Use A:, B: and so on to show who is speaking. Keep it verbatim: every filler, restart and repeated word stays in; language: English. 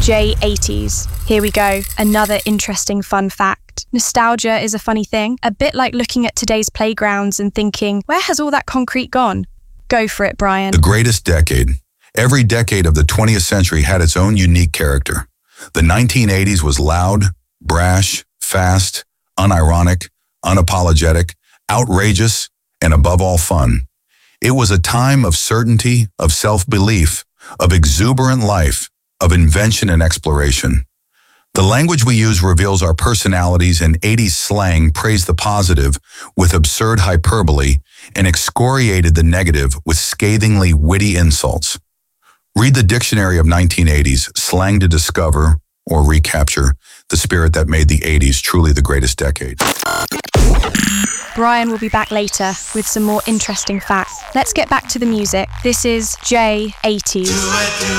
A: J eighties. Here we go, another interesting fun fact. Nostalgia is a funny thing, a bit like looking at today's playgrounds and thinking, where has all that concrete gone? Go for it, Brian.
B: The greatest decade. Every decade of the twentieth century had its own unique character. The nineteen eighties was loud, brash, fast, unironic, unapologetic, outrageous, and above all fun. It was a time of certainty, of self-belief, of exuberant life, of invention and exploration. The language we use reveals our personalities, and eighties slang praised the positive with absurd hyperbole and excoriated the negative with scathingly witty insults. Read the Dictionary of nineteen eighties, slang to discover or recapture the spirit that made the eighties truly the greatest decade.
A: Brian will be back later with some more interesting facts. Let's get back to the music. This is J eighties.